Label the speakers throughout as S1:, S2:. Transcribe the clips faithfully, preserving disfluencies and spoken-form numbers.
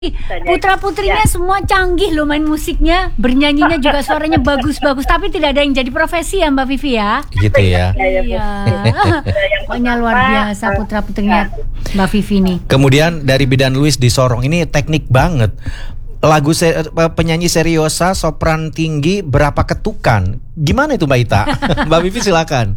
S1: Putra-putrinya ya. Semua canggih loh main musiknya, bernyanyinya juga suaranya bagus-bagus, tapi tidak ada yang jadi profesi ya Mbak Vivi ya?
S2: Gitu ya.
S1: Iya. Pokoknya luar biasa putra-putrinya Mbak Vivi nih.
S2: Kemudian dari Bidan Luis di Sorong, ini teknik banget. Lagu se penyanyi seriosa, sopran tinggi, berapa ketukan? Gimana itu Mbak Ita? Mbak Vivi silakan.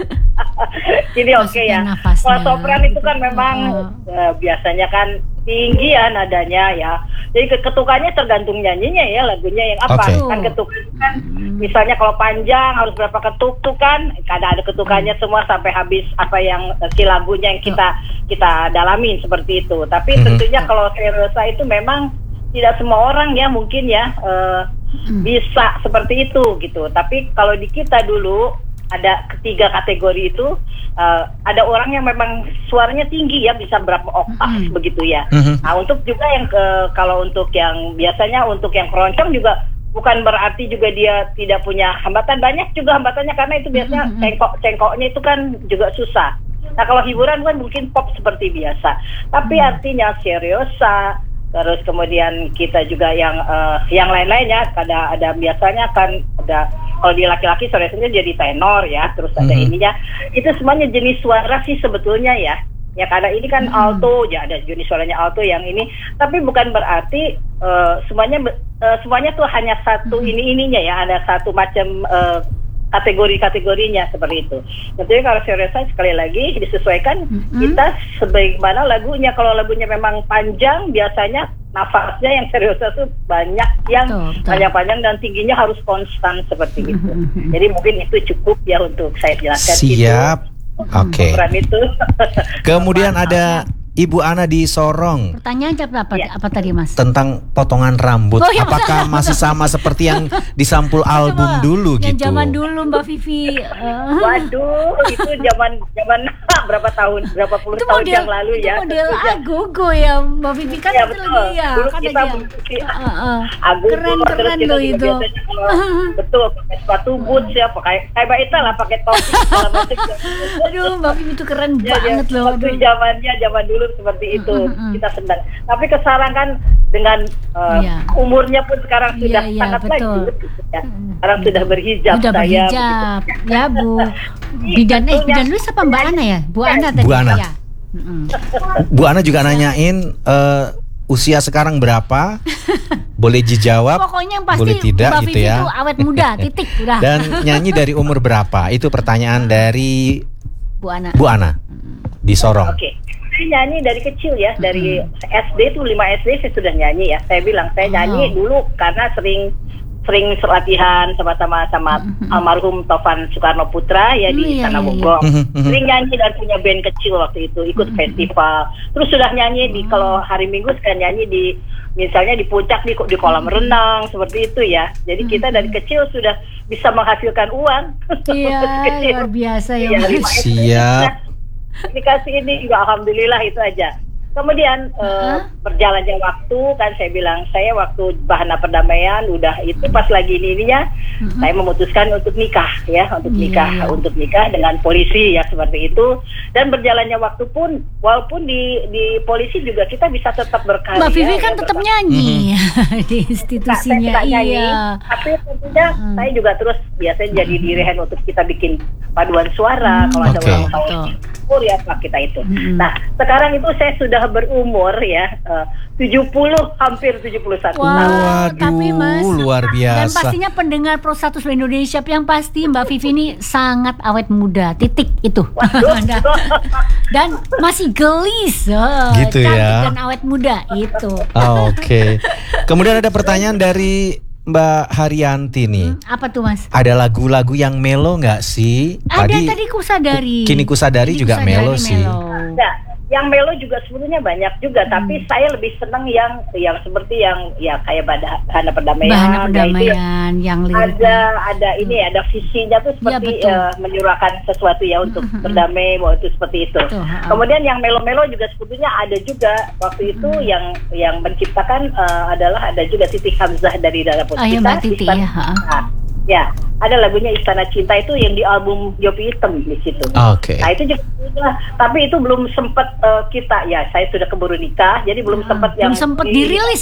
S3: Ini oke okay ya. Kalau sopran itu kan memang uh, biasanya kan tinggi ya nadanya ya. Jadi ketukannya tergantung nyanyinya ya, lagunya yang apa. Okay. Kan ketukan kan misalnya kalau panjang harus berapa ketuk tuh kan. Kadang ada ketukannya semua sampai habis apa yang si lagunya yang kita kita dalamin seperti itu. Tapi tentunya kalau seriosa itu memang tidak semua orang ya mungkin ya uh, bisa seperti itu gitu. Tapi kalau di kita dulu ada ketiga kategori itu, uh, ada orang yang memang suaranya tinggi ya, bisa berapa oktav mm-hmm. begitu ya. Mm-hmm. Nah untuk juga yang ke, kalau untuk yang biasanya untuk yang keroncong juga bukan berarti juga dia tidak punya hambatan, banyak juga hambatannya karena itu biasanya mm-hmm. cengkok-cengkoknya itu kan juga susah. Nah kalau hiburan kan mungkin pop seperti biasa, tapi mm-hmm. artinya seriosa. Terus kemudian kita juga yang uh, yang lain-lainnya ada ada biasanya kan ada kalau di laki-laki suaranya jadi tenor ya, terus ada mm-hmm. ininya itu semuanya jenis suara sih sebetulnya ya ya karena ini kan mm-hmm. alto ya, ada jenis suaranya alto yang ini, tapi bukan berarti uh, semuanya uh, semuanya tuh hanya satu mm-hmm. ini ininya ya, ada satu macam uh, kategori-kategorinya seperti itu. Tentunya kalau seriosa sekali lagi disesuaikan mm-hmm. kita sebagaimana lagunya. Kalau lagunya memang panjang, biasanya nafasnya yang seriosa tuh banyak yang panjang-panjang dan tingginya harus konstan seperti itu. Mm-hmm. Jadi mungkin itu cukup ya untuk saya jelaskan.
S2: Siap. Oke. Okay.
S3: Itu.
S2: Kemudian ada Ibu Ana di Sorong.
S1: Pertanyaan apa, ya. apa tadi Mas?
S2: Tentang potongan rambut. Oh, ya, apakah masih sama seperti yang di sampul album Coba, dulu
S1: yang
S2: gitu?
S1: Zaman dulu Mbak Vivi. Uh.
S3: Waduh, itu zaman zaman berapa tahun, berapa puluh
S1: itu
S3: tahun
S1: model,
S3: yang lalu
S1: itu
S3: ya.
S1: Model Agogo ya Mbak Vivi kan
S3: ya,
S1: itu
S3: betul.
S1: lagi ya.
S3: Dulu
S1: kan
S3: kita
S1: ya. uh, uh.
S3: Agogo,
S1: keren-keren loh itu.
S3: Kalau, betul, pakai sepatu boots ya, pakai kayak Mbak Ita lah, pakai topi.
S1: Aduh, Mbak Vivi itu keren
S3: ya,
S1: banget
S3: ya,
S1: loh.
S3: Waktu zamannya zaman dulu seperti itu. Mm-hmm. Kita senang. Tapi sekarang kan dengan uh, yeah. umurnya pun sekarang sudah yeah, sangat yeah, lanjut. Ya. Sekarang mm-hmm. sudah berhijab.
S1: Sudah
S3: saya,
S1: berhijab, ya Bu. Bidan eh Bidan lu siapa Mbak Ana ya? Bu Ana tadi.
S2: Bu Ana.
S1: Ya.
S2: Bu Ana juga nanyain uh, usia sekarang berapa? Boleh dijawab.
S1: Pokoknya yang pasti
S2: boleh tidak
S1: Mbak
S2: gitu
S1: Vivi
S2: ya.
S1: Itu awet muda, titik udah.
S2: Dan nyanyi dari umur berapa? Itu pertanyaan dari
S1: Bu Ana.
S2: Bu Ana di Sorong.
S3: Oke. Okay. Saya nyanyi dari kecil ya, dari hmm. S D tuh lima S D saya sudah nyanyi ya. Saya bilang saya nyanyi oh. dulu karena sering sering latihan sama-sama sama mm-hmm. almarhum Tovan Soekarno Putra ya mm, di
S1: iya,
S3: Tanah
S1: iya,
S3: Bogor.
S2: Mm-hmm.
S3: Sering nyanyi dan punya band kecil waktu itu, ikut mm-hmm. festival. Terus sudah nyanyi di kalau hari Minggu sekarang nyanyi di misalnya di puncak di di kolam renang seperti itu ya. Jadi kita dari kecil sudah bisa menghasilkan uang.
S1: Iya, luar biasa ya.
S3: ya
S2: Siap.
S3: Dikasih ini juga alhamdulillah itu aja. Kemudian uh-huh. uh, berjalannya waktu kan saya bilang saya waktu Bahana Perdamaian udah itu pas lagi ini ininya uh-huh. saya memutuskan untuk nikah ya untuk nikah yeah, yeah. untuk nikah dengan polisi ya seperti itu, dan berjalannya waktu pun walaupun di di polisi juga kita bisa tetap berkarya.
S1: Mbak Vivi kan
S3: ya,
S1: tetap nyanyi
S2: mm-hmm.
S1: di institusinya
S3: nah, saya
S1: iya.
S3: Tapi tentunya uh-huh. saya juga terus biasanya jadi direhen untuk kita bikin paduan suara uh-huh. kalau ada
S2: okay.
S3: ulang tahun umur ya Pak kita itu. Uh-huh. Nah sekarang itu saya sudah berumur ya uh, tujuh puluh hampir tujuh puluh satu
S1: wow,
S3: tahun.
S2: Waduh,
S1: tapi Mas,
S2: luar biasa.
S1: Dan pastinya pendengar Pro seratus Indonesia yang pasti Mbak Vivi ini sangat awet muda. Titik itu. Dan masih gelis. Oh,
S2: gitu ya.
S1: Dan awet muda itu.
S2: Oh, oke. Okay. Kemudian ada pertanyaan dari Mbak Haryanti nih.
S1: Hmm, apa tuh Mas?
S2: Ada lagu-lagu yang melo nggak sih?
S1: Ada
S2: tadi,
S1: tadi Kusadari.
S2: Kini Kusadari
S1: Kini
S2: juga
S1: Kusadari
S2: melo sih.
S3: Ada. Yang melo juga sebenarnya banyak juga, hmm. tapi saya lebih senang yang yang seperti yang ya kayak Bahana Perdamaian.
S1: Bahana Perdamaian yang, yang
S3: ada ada hmm. ini ada visinya tuh seperti ya, uh, menyuarakan sesuatu ya untuk hmm. berdamai, bahwa itu seperti itu. Betul. Kemudian yang melo-melo juga sebetulnya ada juga waktu itu hmm. yang yang menciptakan uh, adalah ada juga Titi Hamzah dari Dara Puspita.
S1: Oh, ya, Mbak Titi ya.
S3: Nah, Ya, ada lagunya Istana Cinta itu yang di album Jopi Hitam di situ.
S2: Oke. Okay.
S3: Nah itu juga, tapi itu belum sempat uh, kita ya, saya sudah keburu nikah, jadi belum sempat
S1: belum
S3: yang
S1: sempat dirilis